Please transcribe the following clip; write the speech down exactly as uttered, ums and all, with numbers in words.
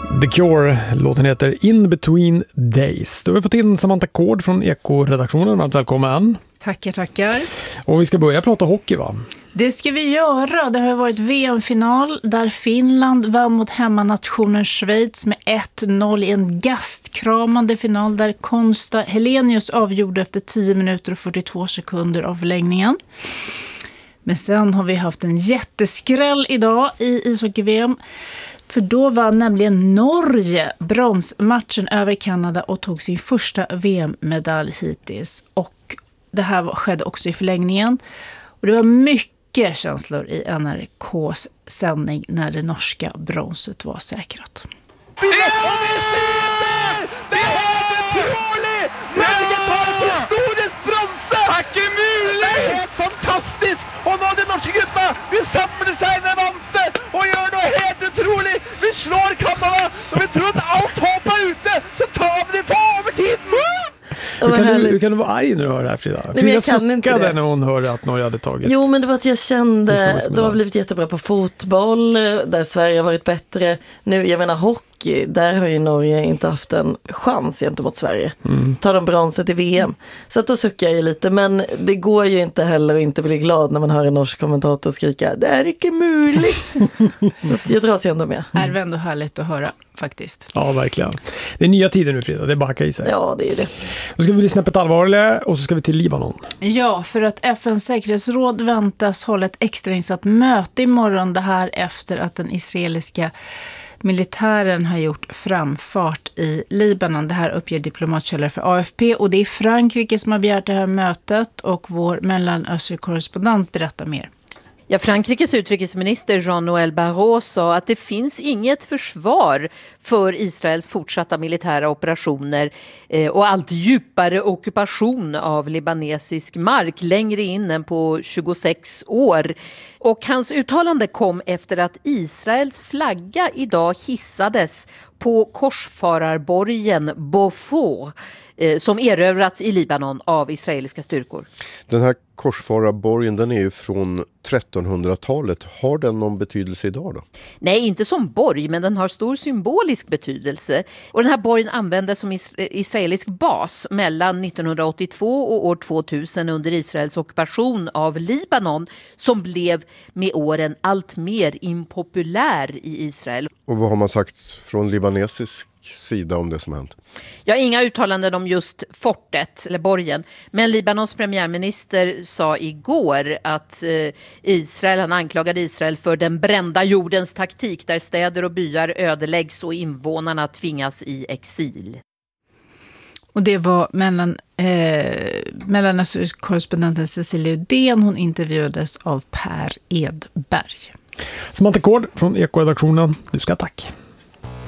The Cure, låten heter In Between Days. Då har vi fått in Samantha Kord från Eko-redaktionen. Varmt välkommen. Tackar, tackar. Och vi ska börja prata hockey, va? Det ska vi göra. Det har varit V M-final där Finland vann mot hemmanationen Schweiz med ett noll i en gastkramande final där Konsta Helenius avgjorde efter tio minuter och fyrtiotvå sekunder av förlängningen. Men sen har vi haft en jätteskräll idag i ishockey-V M. För då var nämligen Norge bronsmatchen över Kanada och tog sin första V M-medalj hittills. Och det här skedde också i förlängningen. Och det var mycket känslor i N R K:s sändning när det norska bronset var säkrat. Det är helt otroligt! Norge tar ett historiskt bronse! Tack Emil! Det är helt fantastiskt! Och nu de norska gubbarna, de samlar sig med vante och gör något helt otroligt! Vi slår Kanada, och vi tror att allt hopp är ute, så tar vi det på övertiden! Hur kan, du, hur kan du vara arg när du hör det här, Frida? Nej, Frida jag kan inte suckade det. när hon hörde att Norge hade tagit. Jo, men det var att jag kände, de har blivit jättebra på fotboll, där Sverige har varit bättre. Nu, jag menar hockey, där har ju Norge inte haft en chans gentemot Sverige. Mm. Så tar de bronset i V M. Så att då suckar jag ju lite, men det går ju inte heller att inte bli glad när man hör en norsk kommentator skrika, det är inte möjligt. Så att jag dras ändå med. Är det ändå härligt att höra, faktiskt. Ja, verkligen. Det är nya tider nu, Frida, det är backa i sig. Ja, det är det. Då ska vi bli snäppet allvarligare och så ska vi till Libanon. Ja, för att F N:s säkerhetsråd väntas hålla ett extrainsatt möte imorgon, det här efter att den israeliska militären har gjort framfart i Libanon. Det här uppger diplomatkällor för A F P och det är Frankrike som har begärt det här mötet och vår mellanösternkorrespondent berättar mer. Ja, Frankrikes utrikesminister Jean-Noël Barrot sa att det finns inget försvar för Israels fortsatta militära operationer eh, och allt djupare ockupation av libanesisk mark längre in än på tjugosex år. Och hans uttalande kom efter att Israels flagga idag hissades på korsfararborgen Beaufort eh, som erövrats i Libanon av israeliska styrkor. Den här korsfararborgen, den är ju från trettonhundratalet. Har den någon betydelse idag då? Nej, inte som borg, men den har stor symbolisk betydelse. Och den här borgen användes som israelisk bas mellan nittonhundraåttiotvå och år tvåtusen under Israels ockupation av Libanon, som blev med åren allt mer impopulär i Israel. Och vad har man sagt från libanesisk sida om det som hänt? Jag har inga uttalanden om just fortet eller borgen, men Libanons premiärminister sa igår att eh, Israel, han anklagade Israel för den brända jordens taktik där städer och byar ödeläggs och invånarna tvingas i exil. Och det var mellan, eh, mellanösternkorrespondenten Cecilia Udén, hon intervjuades av Per Edberg. Samantha Kord från Eko-redaktionen, du ska tack.